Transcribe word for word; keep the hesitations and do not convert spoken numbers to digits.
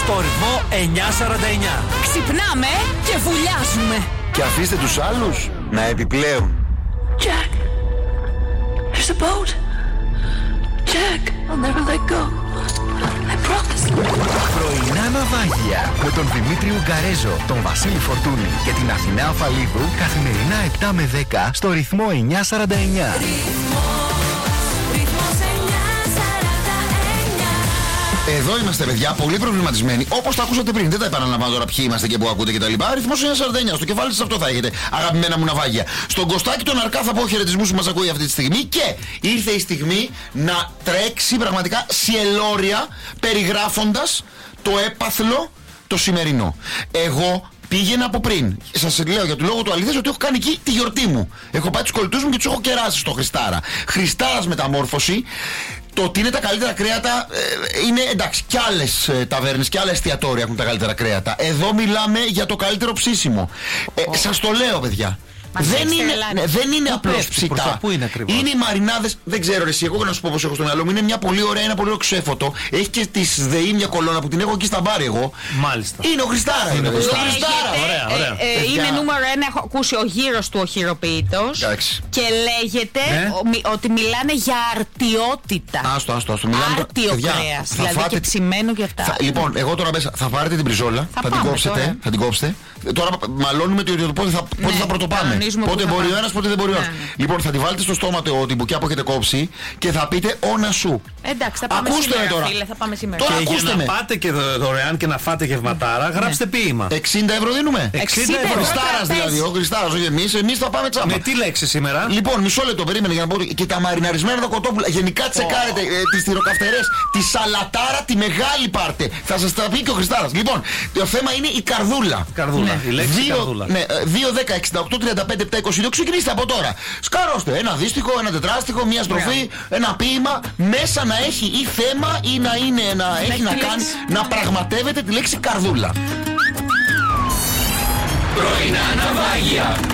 Στο ρυθμό εννιά σαράντα εννιά. Ξυπνάμε και βουλιάζουμε. Και αφήστε τους άλλους να επιπλέουν. Jack, there's a boat. Jack, I'll never let go. I promise. Πρωινά ναυάγια με τον Δημήτρη Ουγκαρέζο, τον Βασίλη Φορτούνη και την Αθηνά Αφαλίδου καθημερινά επτά με δέκα στο ρυθμό εννιά σαράντα εννιά. Εδώ είμαστε, παιδιά, πολύ προβληματισμένοι. Όπως τα ακούσατε πριν, δεν τα επαναλαμβάνω τώρα ποιοι είμαστε και που ακούτε κτλ. Αριθμός εννιά σαράντα εννιά. Στο κεφάλι σας αυτό θα έχετε, αγαπημένα μου ναυάγια. Στον Κωστάκη τον Αρκά θα πω χαιρετισμούς που μας ακούει αυτή τη στιγμή. Και ήρθε η στιγμή να τρέξει πραγματικά σιελόρια περιγράφοντας το έπαθλο το σημερινό. Εγώ πήγαινα από πριν. Σας λέω για του λόγου του αλήθειας ότι έχω κάνει εκεί τη γιορτή μου. Έχω πάει τους κολλητούς μου και τους έχω κεράσει στο Χριστάρα. Χριστάρας μεταμόρφωση. Το ότι είναι τα καλύτερα κρέατα ε, είναι εντάξει, κι άλλες ε, ταβέρνες και άλλα εστιατόρια έχουν τα καλύτερα κρέατα. Εδώ μιλάμε για το καλύτερο ψήσιμο. Ε, oh. Σας το λέω, παιδιά. Δεν είναι, ναι, δεν είναι απλώς ψητά. Πού είναι ακριβώς? Είναι οι μαρινάδες, δεν ξέρω ρε εσύ, εγώ να σου πω πως έχω στο μυαλό μου. Είναι μια πολύ ωραία, ένα πολύ ωραίο ξέφωτο. Έχει και της ΔΕΗ μια κολόνα που την έχω εκεί στα μπάρ εγώ. Μάλιστα. Είναι ο Χριστάρα. Είναι ο Χριστάρα. Ωραία, ωραία. Ε, ε, είναι νούμερο ένα, έχω ακούσει ο γύρος του οχυροποίητος. Και λέγεται ναι. ο, μι, ότι μιλάνε για αρτιότητα. Άστο, άστο, άστο. Άρτιο κρέας. Δηλαδή φάτε... και ψημένο και αυτά. Θα, λοιπόν, εγώ τώρα μέσα θα πάρετε την μπριζόλα, θα, θα την κόψετε. Θα την κόψετε. Τώρα μαλώνουμε το πότε θα, πότε ναι, θα πρωτοπάμε. Πότε μπορεί ο ένας, πότε δεν μπορεί ο άλλος. Ναι, ναι. Λοιπόν, θα τη βάλετε στο στόμα το την μπουκιά που έχετε κόψει και θα πείτε όνα σου. Εντάξει, θα πάμε ακούστε σήμερα, τώρα. Φίλε, θα πάμε σήμερα. Τώρα και ακούστε για με. να πάτε και δωρεάν και να φάτε γευματάρα, ναι. Γράψτε ποίημα. εξήντα ευρώ δίνουμε. εξήντα ευρώ. Χριστάρας δηλαδή. Ο Χριστάρας, όχι εμείς. Εμείς θα πάμε τσάμπα. Με τι λέξη σήμερα? Λοιπόν, μισό λεπτό περίμενε για να πω. Και τα μαριναρισμένα κοτόπουλα. Γενικά τσεκάρετε oh. ε, τις τυροκαυτερές. Τη σαλατάρα τη μεγάλη πάρτε. Θα σας τα πει και ο Χριστάρας. Λοιπόν, το θέμα είναι η καρδούλα. Καρδούλα. Η λέξη καρδούλα. δύο δέκα εξήντα οκτώ τριάντα πέντε επτακόσια είκοσι δύο. Ξεκινήστε από τώρα. Σκαρώστε ένα δίστιχο, ένα τετράστιχο, μια στροφή, ένα ποίημα. Μέσα να έχει ή θέμα ή να, είναι, να έχει να κάνει, να πραγματεύεται τη λέξη καρδούλα. Πρωινά ναυάγια.